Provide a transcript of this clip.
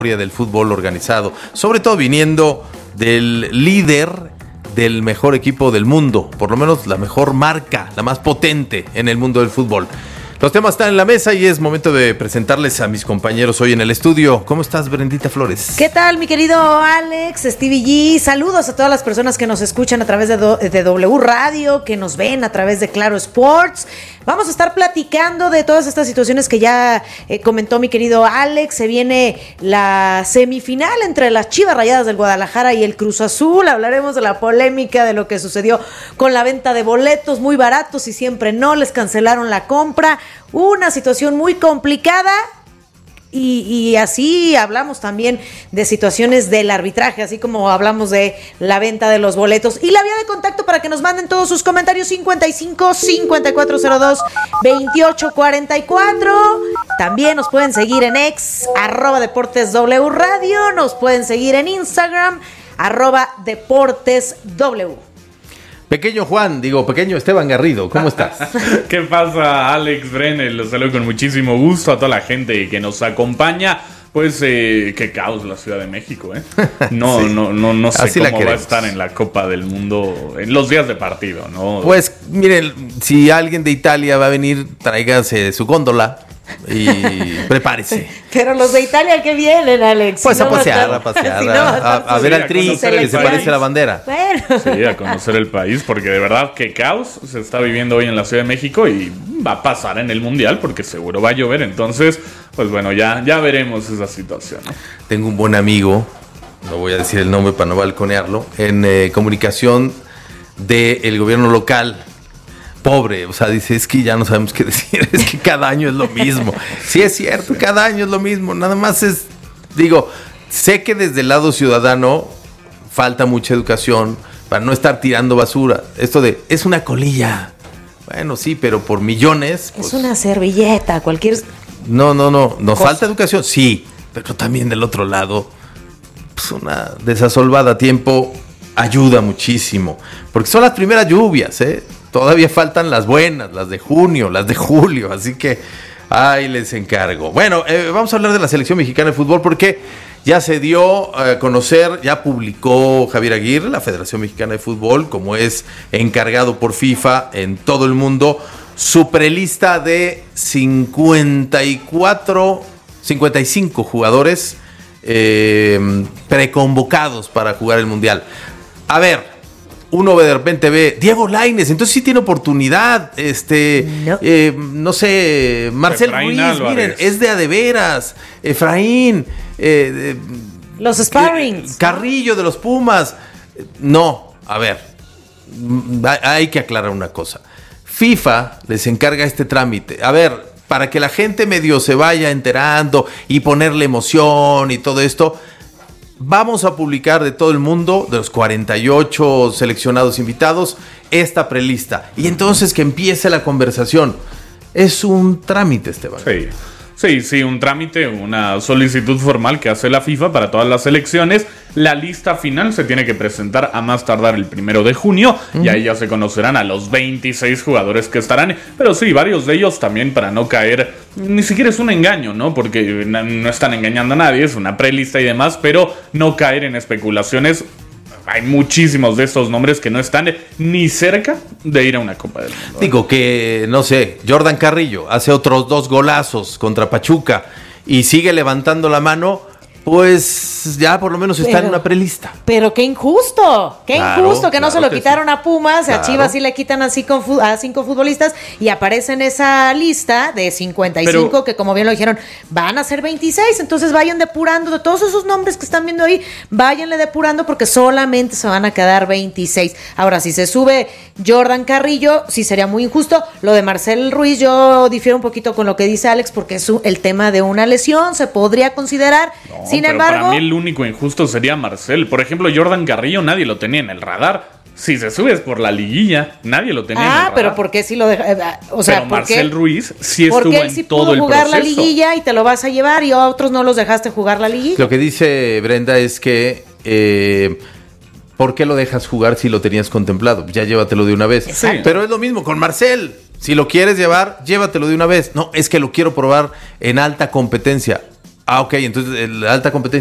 del fútbol organizado, sobre todo viniendo del líder del mejor equipo del mundo, por lo menos la mejor marca, la más potente en el mundo del fútbol. Los temas están en la mesa y es momento de presentarles a mis compañeros hoy en el estudio. ¿Cómo estás, Brendita Flores? ¿Qué tal, mi querido Alex, Stevie G? Saludos a todas las personas que nos escuchan a través de W Radio, que nos ven a través de Claro Sports. Vamos a estar platicando de todas estas situaciones que ya comentó mi querido Alex. Se viene la semifinal entre las Chivas Rayadas del Guadalajara y el Cruz Azul. Hablaremos de la polémica de lo que sucedió con la venta de boletos muy baratos y siempre no les cancelaron la compra. Una situación muy complicada. Y así hablamos también de situaciones del arbitraje, así como hablamos de la venta de los boletos. Y la vía de contacto para que nos manden todos sus comentarios: 55-5402-2844. También nos pueden seguir en X, @DeportesW Radio. Nos pueden seguir en Instagram, @DeportesW. Pequeño Esteban Garrido, ¿cómo estás? ¿Qué pasa, Alex, Brenner? Los saludo con muchísimo gusto a toda la gente que nos acompaña. Pues, qué caos la Ciudad de México, ¿eh? No, sí. no sé Así cómo va a estar en la Copa del Mundo en los días de partido, ¿no? Pues, miren, si alguien de Italia va a venir, tráigase su góndola y prepárese. Pero los de Italia, ¿qué vienen, Alex? Pues si a pasear, a ver al Tri, que se parece a la bandera. Bueno. Sí, a conocer el país, porque de verdad qué caos se está viviendo hoy en la Ciudad de México y va a pasar en el Mundial, porque seguro va a llover. Entonces, pues bueno, ya veremos esa situación, ¿no? Tengo un buen amigo, no voy a decir el nombre para no balconearlo, en comunicación del gobierno local. Pobre, o sea, dice, es que ya no sabemos qué decir, es que cada año es lo mismo. Sí, es cierto, cada año es lo mismo, nada más sé que desde el lado ciudadano falta mucha educación para no estar tirando basura. Esto de, es una colilla. Bueno, sí, pero por millones. Pues, es una servilleta, cualquier... No, nos falta educación, sí, pero también del otro lado, pues una desasolvada a tiempo ayuda muchísimo, porque son las primeras lluvias, Todavía faltan las buenas, las de junio, las de julio, así que ahí les encargo. Bueno, vamos a hablar de la selección mexicana de fútbol porque ya se dio a conocer, ya publicó Javier Aguirre, la Federación Mexicana de Fútbol, como es encargado por FIFA en todo el mundo, su prelista de 55 jugadores preconvocados para jugar el Mundial. A ver, uno de repente ve Diego Lainez, entonces sí tiene oportunidad. No sé, Marcel Efraín Ruiz, Álvarez. Miren, es de a de veras. Efraín, los sparrings, Carrillo de los Pumas. No, a ver, hay que aclarar una cosa. FIFA les encarga este trámite. A ver, para que la gente medio se vaya enterando y ponerle emoción y todo esto, vamos a publicar de todo el mundo, de los 48 seleccionados invitados, esta prelista. Y entonces que empiece la conversación. Es un trámite, Esteban. Sí, un trámite, una solicitud formal que hace la FIFA para todas las selecciones. La lista final se tiene que presentar a más tardar el 1 de junio y ahí ya se conocerán a los 26 jugadores que estarán. Pero sí, varios de ellos también para no caer, ni siquiera es un engaño, ¿no? Porque no están engañando a nadie, es una prelista y demás, pero no caer en especulaciones. Hay muchísimos de estos nombres que no están ni cerca de ir a una Copa del Mundo. Digo que, no sé, Jordan Carrillo hace otros 2 golazos contra Pachuca y sigue levantando la mano, pues ya por lo menos está en una prelista. Pero qué injusto, que no se lo quitaron sí. A Pumas, Claro. A Chivas sí le quitan a 5 futbolistas y aparece en esa lista de 55 que, como bien lo dijeron, van a ser 26, entonces vayan depurando de todos esos nombres que están viendo ahí, váyanle depurando porque solamente se van a quedar 26. Ahora, si se sube Jordan Carrillo, sí sería muy injusto. Lo de Marcel Ruiz, yo difiero un poquito con lo que dice Alex porque es el tema de una lesión, se podría considerar. Sin embargo, para mí el único injusto sería Marcel. Por ejemplo, Jordan Carrillo nadie lo tenía en el radar. Si se sube es por la liguilla, nadie lo tenía en el radar. Pero ¿por qué si lo deja? Pero Marcel Ruiz sí estuvo porque él sí en todo el proceso. jugar la liguilla y te lo vas a llevar y a otros no los dejaste jugar la liguilla. Lo que dice Brenda es que ¿por qué lo dejas jugar si lo tenías contemplado? Ya llévatelo de una vez. Exacto. Pero es lo mismo con Marcel. Si lo quieres llevar, llévatelo de una vez. No, es que lo quiero probar en alta competencia. Ah, ok, entonces la alta competencia